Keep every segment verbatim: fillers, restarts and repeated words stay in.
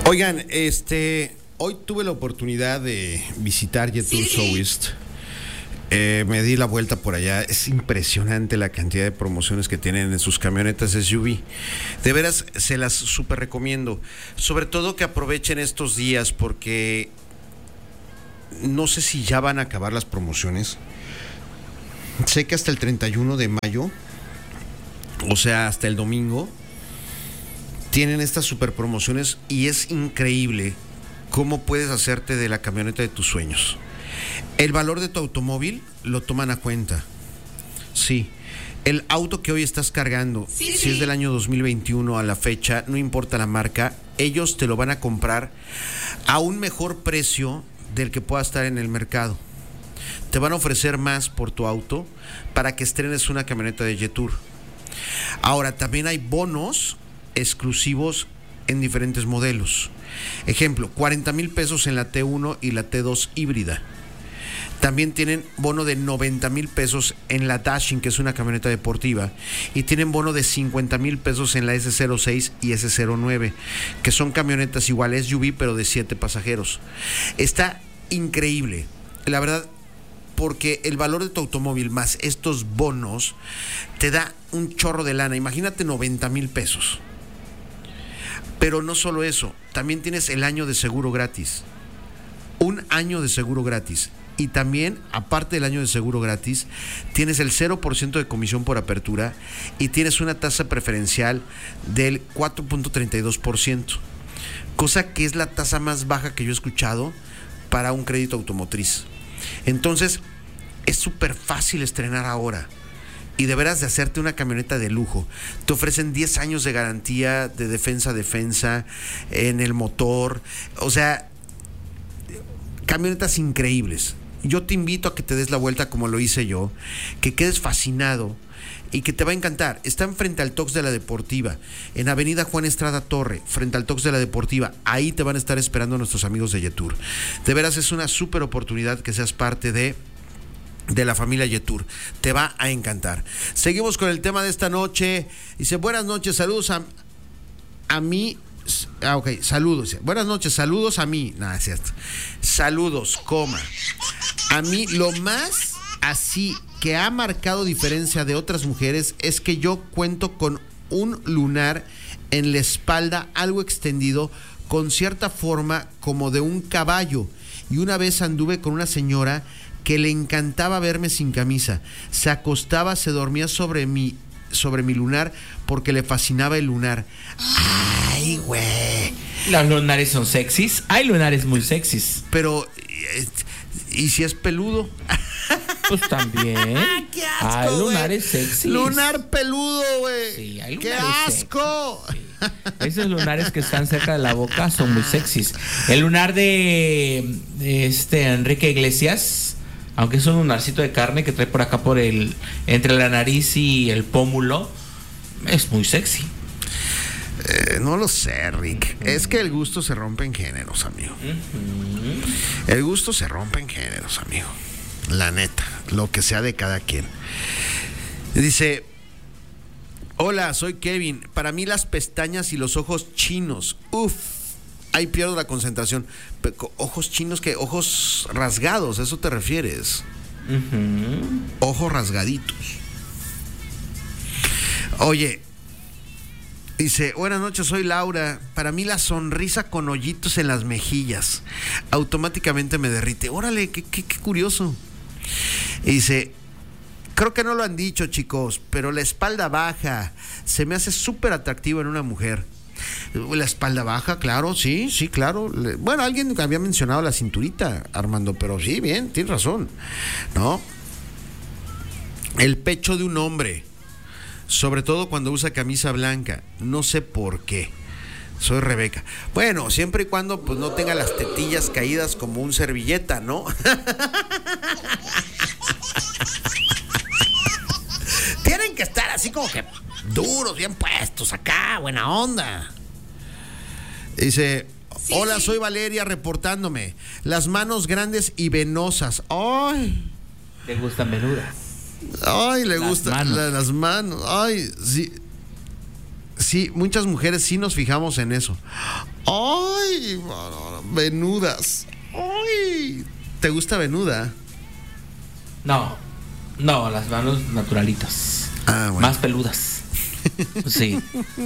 Oigan, este, hoy tuve la oportunidad de visitar Jetour Southeast. Eh, me di la vuelta por allá. Es impresionante la cantidad de promociones que tienen en sus camionetas S U V. De veras, se las súper recomiendo. Sobre todo que aprovechen estos días porque no sé si ya van a acabar las promociones. Sé que hasta el treinta y uno de mayo, o sea, hasta el domingo, tienen estas super promociones y es increíble cómo puedes hacerte de la camioneta de tus sueños. El valor de tu automóvil lo toman a cuenta. Sí. El auto que hoy estás cargando, sí, si sí. es del año dos mil veintiuno a la fecha, no importa la marca, ellos te lo van a comprar a un mejor precio del que pueda estar en el mercado. Te van a ofrecer más por tu auto para que estrenes una camioneta de Jetour. Ahora, también hay bonos exclusivos en diferentes modelos. Ejemplo, cuarenta mil pesos en la T uno y la T dos híbrida. También tienen bono de noventa mil pesos en la Dashing, que es una camioneta deportiva, y tienen bono de cincuenta mil pesos en la S cero seis y S cero nueve, que son camionetas igual S U V pero de siete pasajeros. Está increíble, la verdad, porque el valor de tu automóvil más estos bonos te da un chorro de lana. Imagínate noventa mil pesos. Pero no solo eso, también tienes el año de seguro gratis. Un año de seguro gratis. Y también, aparte del año de seguro gratis, tienes el cero por ciento de comisión por apertura y tienes una tasa preferencial del cuatro punto treinta y dos por ciento. Cosa que es la tasa más baja que yo he escuchado para un crédito automotriz. Entonces, es súper fácil estrenar ahora. Y deberás de hacerte una camioneta de lujo. Te ofrecen diez años de garantía de defensa a defensa en el motor. O sea, camionetas increíbles. Yo te invito a que te des la vuelta como lo hice yo, que quedes fascinado y que te va a encantar. Están frente al Tox de la Deportiva, en Avenida Juan Estrada Torre, frente al Tox de la Deportiva. Ahí te van a estar esperando nuestros amigos de Jetour. De veras, es una súper oportunidad que seas parte de de la familia Jetour. Te va a encantar. Seguimos con el tema de esta noche. Dice, buenas noches, saludos a, a mí. Ah, ok, saludos. Buenas noches, saludos a mí. Nada, es cierto. Saludos, coma. A mí lo más así que ha marcado diferencia de otras mujeres es que yo cuento con un lunar en la espalda algo extendido con cierta forma como de un caballo. Y una vez anduve con una señora que le encantaba verme sin camisa. Se acostaba, se dormía sobre mi, sobre mi lunar porque le fascinaba el lunar. Ay, güey. Los lunares son sexys. Hay lunares muy sexys. Pero, ¿y si es peludo? Pues también. ¡Qué asco, hay lunares wey. sexys. Lunar peludo, güey. Sí, hay lunares ¡Qué asco! Sí. Esos lunares que están cerca de la boca son muy sexys. El lunar de, de este Enrique Iglesias, aunque es un lunarcito de carne que trae por acá por el entre la nariz y el pómulo, es muy sexy. Eh, no lo sé, Rick. Uh-huh. Es que el gusto se rompe en géneros, amigo. Uh-huh. El gusto se rompe en géneros, amigo. La neta, lo que sea de cada quien. Dice, hola, soy Kevin. Para mí las pestañas y los ojos chinos, uff, ahí pierdo la concentración. Ojos chinos, que ojos rasgados, ¿a eso te refieres? Uh-huh. Ojos rasgaditos. Oye, dice, buenas noches, soy Laura. Para mí la sonrisa con hoyitos en las mejillas automáticamente me derrite. Órale, qué, qué, qué curioso. Y dice, creo que no lo han dicho, chicos, pero la espalda baja se me hace súper atractivo en una mujer. La espalda baja, claro, sí, sí, claro. Bueno, alguien había mencionado la cinturita, Armando, pero sí, bien, tienes razón, ¿no? El pecho de un hombre, sobre todo cuando usa camisa blanca, no sé por qué. Soy Rebeca. Bueno, siempre y cuando pues no tenga las tetillas caídas como un servilleta, ¿no? Tienen que estar así como que duros, bien puestos acá, buena onda. Dice, sí, hola, sí. Soy Valeria reportándome. Las manos grandes y venosas. Ay. ¿Te gustan menudas? Ay, le las gustan manos. La, las manos. Ay, sí. Sí, muchas mujeres sí nos fijamos en eso. ¡Ay! Venudas. ¡Ay! ¿Te gusta venuda? No, no, las manos naturalitas. Ah, bueno. Más peludas. Sí.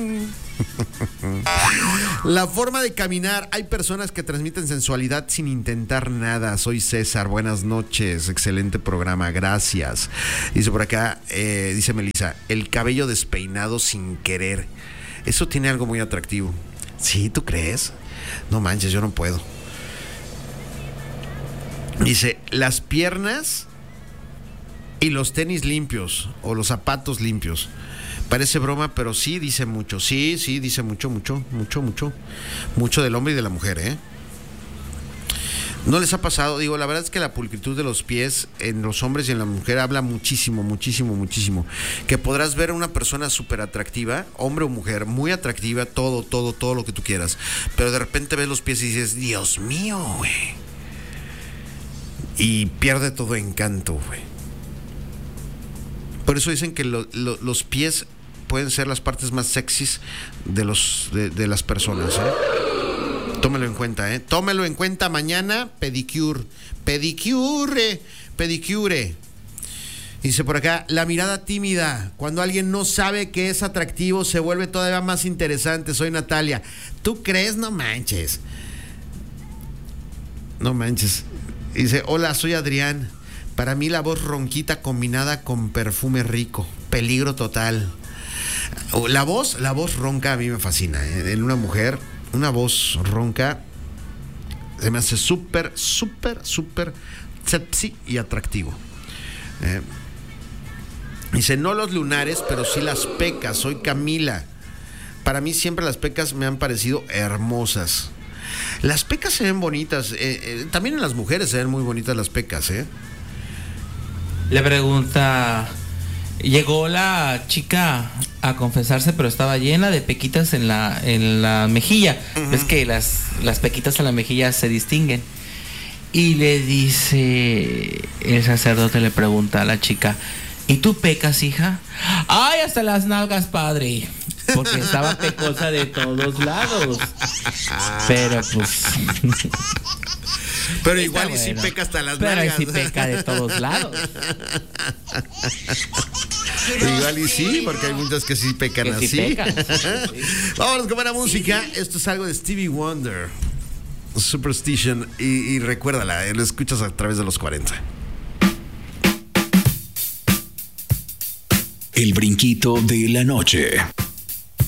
La forma de caminar. Hay personas que transmiten sensualidad sin intentar nada. Soy César, buenas noches. Excelente programa, gracias. Dice por acá, eh, dice Melissa, el cabello despeinado sin querer. Eso tiene algo muy atractivo. ¿Sí? ¿Tú crees? No manches, yo no puedo. Dice, las piernas y los tenis limpios o los zapatos limpios. Parece broma, pero sí dice mucho. Sí, sí, dice mucho, mucho, mucho, mucho. Mucho del hombre y de la mujer, ¿eh? ¿No les ha pasado? Digo, la verdad es que la pulcritud de los pies en los hombres y en la mujer habla muchísimo, muchísimo, muchísimo. Que podrás ver a una persona súper atractiva, hombre o mujer, muy atractiva, todo, todo, todo lo que tú quieras. Pero de repente ves los pies y dices, Dios mío, güey. Y pierde todo encanto, güey. Por eso dicen que lo, lo, los pies pueden ser las partes más sexys de, los, de, de las personas, ¿eh? Tómelo en cuenta, ¿eh? Tómelo en cuenta mañana, pedicure. Pedicure, pedicure. Dice por acá, la mirada tímida. Cuando alguien no sabe que es atractivo, se vuelve todavía más interesante. Soy Natalia. ¿Tú crees? No manches. No manches. Dice, hola, soy Adrián. Para mí la voz ronquita combinada con perfume rico. Peligro total. La voz, la voz ronca a mí me fascina, ¿eh? En una mujer, una voz ronca se me hace súper, súper, súper sexy y atractivo. ¿Eh? Dice, no los lunares, pero sí las pecas. Soy Camila. Para mí siempre las pecas me han parecido hermosas. Las pecas se ven bonitas. Eh, eh, también en las mujeres se ven muy bonitas las pecas, ¿eh? Le pregunta, llegó la chica a confesarse, pero estaba llena de pequitas en la, en la mejilla. Uh-huh. Ves que las, las pequitas en la mejilla se distinguen. Y le dice, el sacerdote le pregunta a la chica, ¿y tú pecas, hija? ¡Ay, hasta las nalgas, padre! Porque estaba pecosa de todos lados. Pero pues... Pero igual y bueno, sí peca hasta las pero nalgas. Pero sí peca de todos lados. Igual y sí, porque hay muchas que sí pecan que así. Sí pecan. Vámonos con buena música. Sí. Esto es algo de Stevie Wonder, Superstition. Y, y recuérdala, lo escuchas a través de los cuarenta. El brinquito de la noche.